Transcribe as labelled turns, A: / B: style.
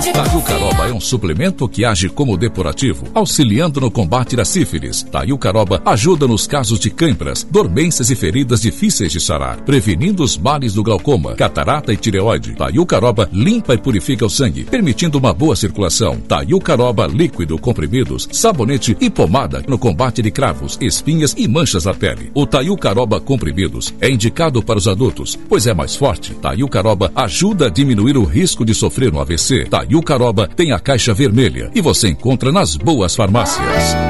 A: Taiucaroba é um suplemento que age como depurativo, auxiliando no combate da sífilis. Taiucaroba ajuda nos casos de cãibras, dormências e feridas difíceis de sarar, prevenindo os males do glaucoma, catarata e tireoide. Taiucaroba limpa e purifica o sangue, permitindo uma boa circulação. Taiucaroba líquido, comprimidos, sabonete e pomada no combate de cravos, espinhas e manchas na pele. O Taiucaroba comprimidos é indicado para os adultos, pois é mais forte. Taiucaroba ajuda a diminuir o risco de sofrer um AVC. Taiucaroba tem a caixa vermelha e você encontra nas boas farmácias.